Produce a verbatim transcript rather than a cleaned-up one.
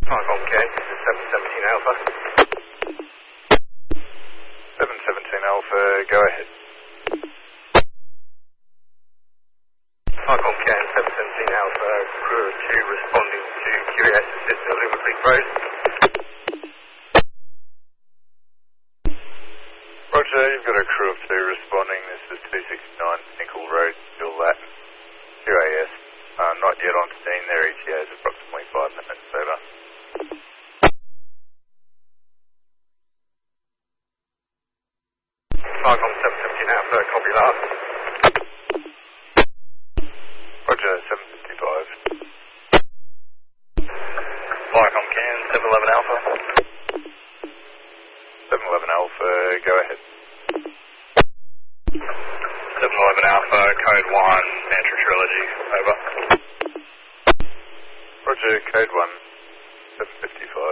Falcon K, seven seventeen Alpha. seven seventeen Alpha, go ahead. Falcon K, seven seventeen Alpha, crew of two responding to Q E S assist at Luma Creek Road. Roger, you've got a crew of two responding. This is two sixty-nine Tinkle Road, still Latin. Q A S, uh, not yet on scene. Their E T A is approximately five minutes over. Falcon seven seventeen Alpha, copy last. Roger, seven fifty-five. Falcon Can, seven eleven Alpha. seven eleven Alpha, go ahead. seven eleven Alpha, code one, Mantra Trilogy, over. Roger, code one, seven fifty-five.